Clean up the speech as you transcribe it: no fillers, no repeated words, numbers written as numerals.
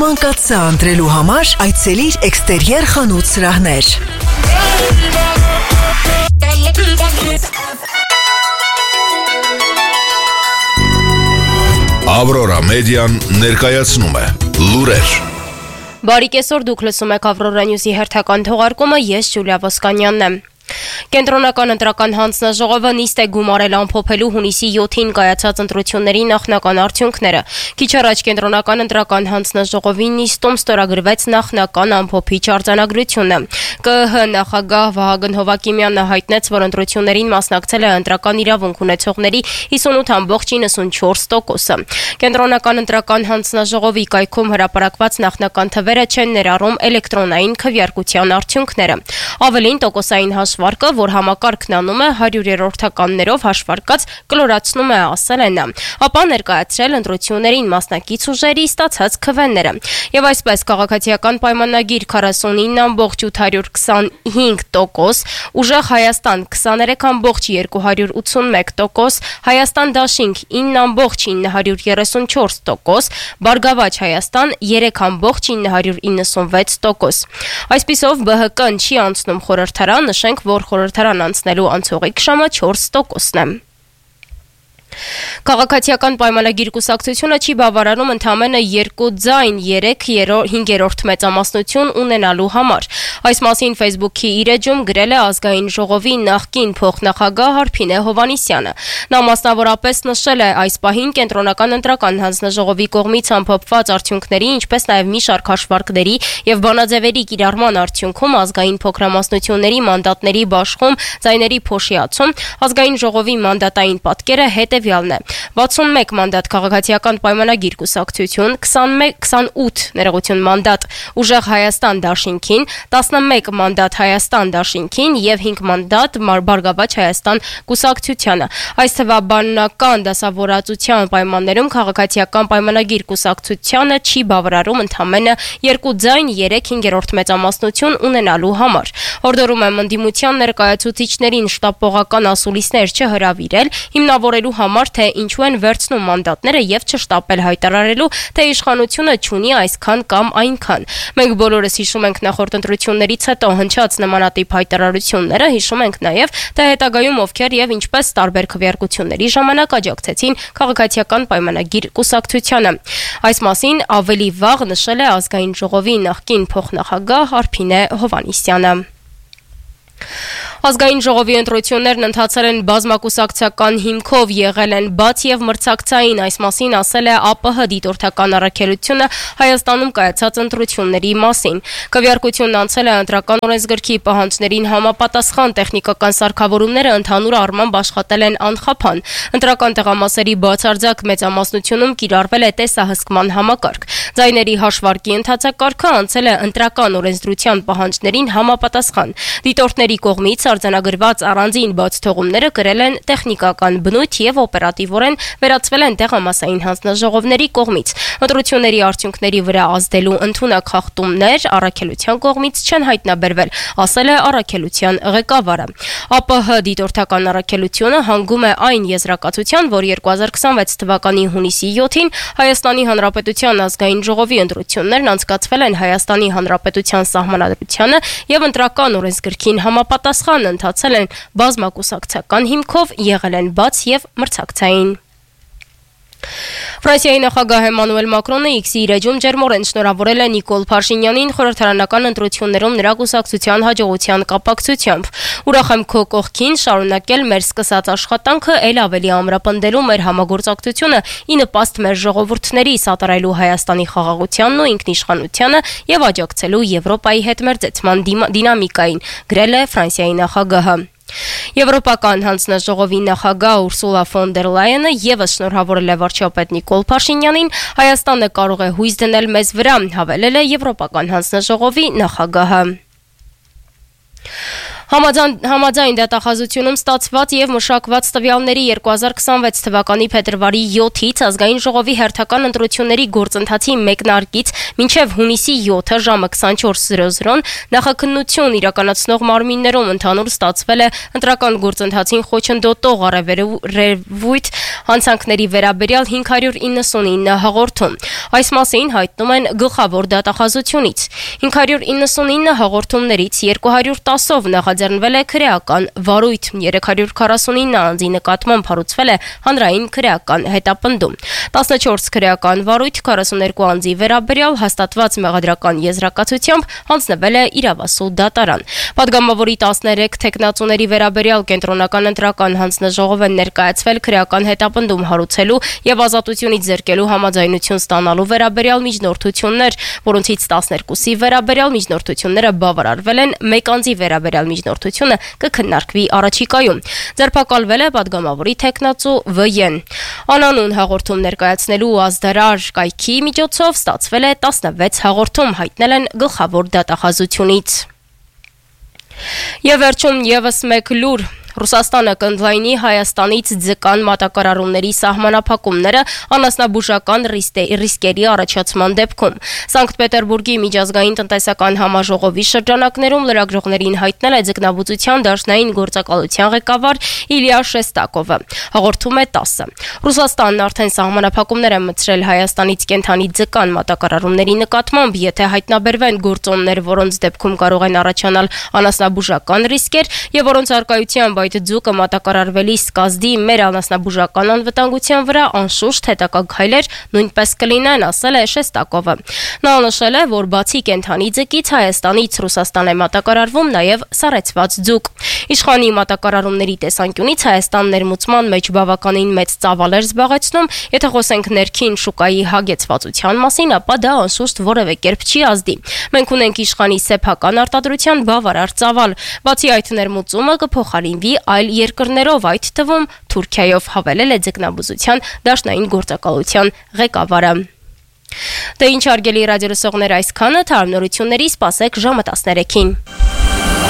Մանկացա ընտրելու համար այցելիր էքստերիեր խանութ սրահներ։ Ավրորա մեդիան ներկայացնում է լուրեր։ Բարի կեսօր, դուք լսում եք Ավրորա Նյուզի հերթական թողարկումը, ես Ջուլիա Ոսկանյանն եմ։ Կենտրոնական ընտրական հանձնաժողովը նիստ է գումարել ամփոփելու հունիսի 7-ին կայացած ընտրությունների նախնական արդյունքները։ Քիչ առաջ կենտրոնական ընտրական հանձնաժողովի նիստում ստորագրվեց նախնական ամփոփիչ արձանագրությունը։ ԿԸՀ նախագահ Վահագն Հովակիմյանը հայտնեց, որ ընտրություններին մասնակցել է ընտրական իրավունք ունեցողների 58.94%-ը։ Կենտրոնական ընտրական հանձնաժողովի կայքում հրապարակված նախնական թվերը չեն ներառում էլեկտրոնային քվեարկության արդյունքները։ Ավելին, տոկոսային հաշվարկը, որ համակարգն անում է 100-րդականներով հաշվարկած, կլորացնում է, ասել է նա, ապա ներկայացրել ընտրություններին մասնակից ուժերի ստացած քվեները։ Եվ այսպես քաղաքացիական պայմանագիր 49.825%, ուժեղ Հայաստան 23.281%, Հայաստան դաշինք 9.934%, Բարգավաճ Հայաստան 3.996%։ Այսպիսով ԲՀԿ-ն չի անցնում խորհրդարան, նշենք, որ խորհրդարան անցնելու անցողիկ ժամը 4%-ն է։ Քաղաքացիական պայմանագիր կուսակցությունը չի բավարարում ընդամենը 2 ձայն 3/5 մեծամասնություն ունենալու համար։ Այս մասին Facebook-ի իր էջում գրել է ազգային ժողովի նախկին փոխնախագահ Հարփինե Հովանիսյանը։ Նա մասնավորապես նշել է այս պահին կենտրոնական ընտրական հանձնաժողովի կողմից ամփոփված արդյունքների, ինչպես նաև մի շարք հաշվարկների եւ բանաձևերի կիրառման արդյունքում ազգային փոքրամասնությունների մանդատների բաշխում, ձայների փոշիացում, ազգային ժողովի մանդատային պատկերը հետևյալն է. 61 մանդատ քաղաքացիական պայմանագիր կուսակցություն, 28 մանդատ ուժեղ Հայաստան դաշինքին, 11 մանդատ Հայաստան դաշինքին եւ 5 մանդատ Բարգավաճ Հայաստան կուսակցությանը։ Այս թվաբանական դասավորածության պայմաններում քաղաքացիական պայմանագիր կուսակցությանը չի բավարարում ընդամենը 2 ձայն 3/5 մեծամասնություն ունենալու համար։ Հորդորում եմ ընդդիմության ներկայացուցիչներին շտապողական ասուլիսներ չհրավիրել, հիմնավորելու համար, թե ինչու են վերցնում մանդատները եւ չշտապել հայտարարելու, թե իշխանությունը չունի այսքան կամ այնքան։ Մենք բոլորս հիշում ենք նախորդ ընտրություններից հետո հնչած նմանատիպ հայտարարությունները, հիշում ենք նաեւ, թե հետագայում ովքեր եւ ինչպես տարբեր քվեարկությունների ժամանակ աջակցեցին քաղաքացիական պայմանագիր կուսակցությանը։ Այս մասին ավելի վաղ նշել է ազգային ժողովի նախկին փոխնախագահ Հարփինե Հովանիսյանը։ Ազգային ժողովի ընտրություններն ընթացել են բազմակուսակցական հիմքով, եղել են բաց եւ մրցակցային, այս մասին ասել է ԱՊՀ դիտորդական առաքելությունը Հայաստանում կայացած ընտրությունների մասին։ Քվեարկությունն անցել է ընտրական օրենսգրքի պահանջներին համապատասխան, տեխնիկական սարքավորումները ընդհանուր առմամբ աշխատել են անխափան։ Ընտրական տեղամասերի բացարձակ մեծամասնությունում կիրառվել է տեսահսկման համակարգ։ Ձայների հաշվարկի ընթացակարգը անցել է ընտրական օրենսդրության պահանջներին համապատասխան։ Դիտորդների կողմից արձանագրված առանձին բաց թողումները կրել են տեխնիկական բնույթ եւ օպերատիվորեն վերածվել են տեղամասային հանձնաժողովների կողմից։ Ընտրությունների արդյունքների վրա ազդելու ընդունակ խախտումներ առաքելության կողմից չեն հայտնաբերվել, ասել է առաքելության ղեկավարը։ ԱՊՀ դիտորդական առաքելությունը հանգում է այն եզրակացության, որ 2026 թվականի հունիսի 7-ին Հայաստանի Հանրապետության ազգային ժողովի ընտրություններն անցկացվել են Հայաստանի Հանրապետության սահմանադրությանը եւ ընտրական օրենսգրքին համապատասխան ընթացել են բազմակուսակցական հիմքով, եղել են բաց եւ մրցակցային։ Ֆրանսիայի նախագահ Էմանուել Մակրոնը X-ի իր էջում ջերմորեն շնորհավորել է Նիկոլ Փաշինյանին խորհրդարանական ընտրություններում նրա կուսակցության հաջողության կապակցությամբ։ Ուրախ եմ քո կողքին շարունակել մեր սկսած աշխատանքը, ել ավելի ամրապնդելու մեր համագործակցությունը ի նպաստ մեր ժողովուրդների սատարելու Հայաստանի խաղաղությանն ու ինքնիշխանությանը եւ աջակցելու Եվրոպայի հետ մերձեցման դինամիկային, գրել է Ֆրանսիայի նախագահը։ Եվրոպական հանձնաժողովի նախագահ Ուրսուլա ֆոն դեր Լայենը եւս շնորհավորել է վարչապետ Նիկոլ Փաշինյանին, Հայաստանը կարող է հույս դնել մեզ վրա, հավելել է Եվրոպական հանձնաժողովի նախագահը։ Համաձայն դատախազությունում ստացված եւ մշակված տվյալների 2026 թվականի փետրվարի 7-ից ազգային ժողովի հերթական ընտրությունների գործընթացի մեկնարկից մինչեւ հունիսի 7-ը ժամը 24:00-ն նախաքննություն իրականացնող մարմիններում ընդհանուր ստացվել է ընտրական գործընթացին խոչընդոտող առևույթ հանցանքների վերաբերյալ 599 հաղորդում։ Այս մասին հայտնում են գլխավոր դատախազությունից։ 599 հաղորդումներից 210-ով նախաձեռնվել է քրեական վարույթ, 349 անձի նկատմամբ հարուցվել է հանրային քրեական հետապնդում, 14 քրեական վարույթ, 42 անձի վերաբերյալ հաստատված մեղադրական եզրակացությամբ հանձնվել է իրավասու դատարան։ Պատգամավորի 13 թեկնածուների վերաբերյալ կենտրոնական ընտրական հանձնաժողով են ներկայացվել քրեական հետապնդում հարուցելու եւ ազատությունից զրկելու համաձայնություն ստանալու վերաբերյալ միջնորդություններ, որոնցից 12-ի վերաբերյալ միջնորդությունները բավարարվել են, 1 անձի վերաբերյալ միջնորդությունը կքննարկվի առաջիկայում։ Ձերբակալվել է պատգամավորի թեկնածու Վ.Ն. Անանուն հաղորդում ներկայացնելու ազդարար կայքի միջոցով ստացվել է 16 հաղորդում, հայտնել են գլխավոր դատախազությունից։ Եվ վերջում եւս մեկ լուր. Ռուսաստանը կընդլայնի Հայաստանից ձգան մատակարարումների սահմանափակումները անասնաբուժական ռիսկերի առաջացման դեպքում։ Սանկտ Պետերբուրգի միջազգային տնտեսական համաժողովի շրջանակներում լրագրողներին հայտնել է ձկնաբուծության դաշնային գործակալության ղեկավար Իլիա Շեստակովը։ Հաղորդում է 10-ը։ Ռուսաստանն արդեն սահմանափակումներ է մտցրել Հայաստանից կենդանի ձկան մատակարարումների նկատմամբ, եթե հայտնաբերվեն գործոններ, որոնց դեպքում կարող են առաջանալ անասնաբուժական ռիսկեր եւ որոնց արկայությամբ այդ ձուկը մատակարարվելիս կազդի մեր անասնաբուժական անվտանգության վրա անշուշտ հետագա քայլեր նույնպես կլինեն, ասել է Շեստակովը։ Նա նշել է, որ բացի կենդանի ձկից Հայաստանից Ռուսաստան է մատակարարվում նաև սառեցված ձուկ։ Իշխանի մատակարարումների տեսանկյունից Հայաստան ներմուծման մեջ բավականին մեծ ծավալ էր զբաղեցնում, եթե խոսենք ներքին շուկայի հագեցվածության մասին, ապա դա անշուշտ որևէ կերպ չի ազդի։ Մենք ունենք իշխանի սեփական արտադրության բավարար ծավալ, բացի այդ ներմուծումը կփոխարինվի այլ երկրներով, այդ թվում Թուրքիայով, հավելել է ձկնաբուծության դաշնային գործակալության ղեկավարը։ Դե ինչ հարգելի ռադիոլսողներ, այսքանը, թարմ նորությունների սպասեք ժամը 13-ին։